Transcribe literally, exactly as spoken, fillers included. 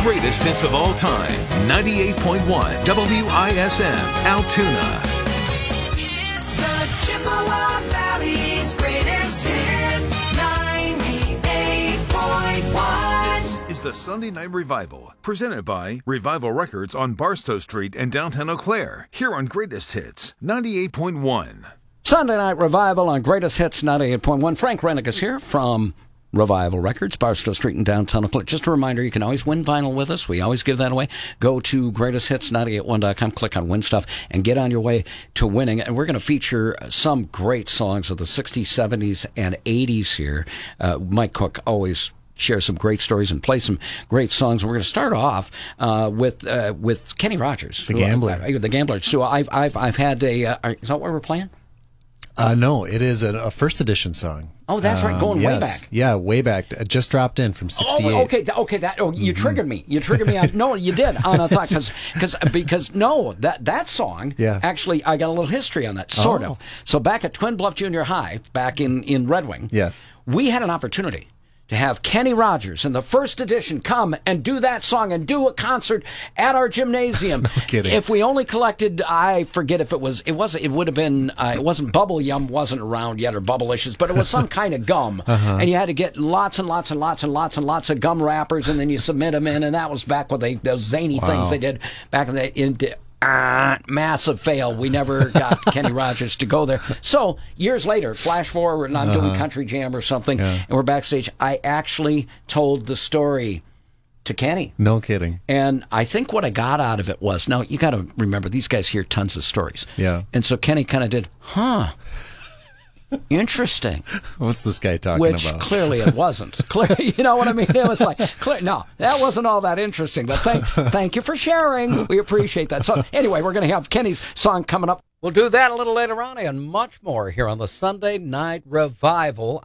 greatest hits of all time. ninety-eight point one W I S M, Altoona. It's the Chippewa Valley's greatest hits. ninety-eight point one. This is the Sunday Night Revival, presented by Revival Records on Barstow Street in downtown Eau Claire. Here on Greatest Hits, ninety-eight point one. Sunday Night Revival on Greatest Hits ninety-eight point one. Frank Rennick is here from Revival Records, Barstow Street in downtown Eau Claire. Just a reminder, you can always win vinyl with us. We always give that away. Go to greatest hits nine eight one dot com, click on Win Stuff, and get on your way to winning. And we're going to feature some great songs of the sixties, seventies, and eighties here. Uh, Mike Cook always share some great stories and play some great songs. And we're going to start off uh, with uh, with Kenny Rogers, the Gambler. Uh, the Gambler. So I've I've I've had a. Uh, is that what we're playing? Uh, no, it is a, a first edition song. Oh, that's right, going um, way yes. back. Yeah, way back. It just dropped in from sixty-eight. Oh, okay, okay. That oh, you mm-hmm. triggered me. You triggered me on. No, you did on a thought because because because no, that that song. Yeah. Actually, I got a little history on that, sort oh. of. So back at Twin Bluff Junior High, back in in Red Wing. Yes. We had an opportunity to have Kenny Rogers in the first edition come and do that song and do a concert at our gymnasium. No kidding. If we only collected, I forget if it was, it was, it would have been, uh, it wasn't Bubble Yum, wasn't around yet, or Bubblicious, but it was some kind of gum. Uh-huh. And you had to get lots and lots and lots and lots and lots of gum wrappers, and then you submit them in, and that was back with they, those zany wow. things they did back in the, in the Uh, massive fail. We never got Kenny Rogers to go there. So, years later, flash forward, and I'm uh-huh. doing Country Jam or something, yeah. and we're backstage. I actually told the story to Kenny. No kidding. And I think what I got out of it was, now, you got to remember, these guys hear tons of stories. Yeah. And so Kenny kind of did, huh. Interesting. What's this guy talking Which about? Which clearly it wasn't. Clear, you know what I mean? It was like, clear, no, that wasn't all that interesting. But thank, thank you for sharing. We appreciate that. So anyway, we're going to have Kenny's song coming up. We'll do that a little later on and much more here on the Sunday Night Revival.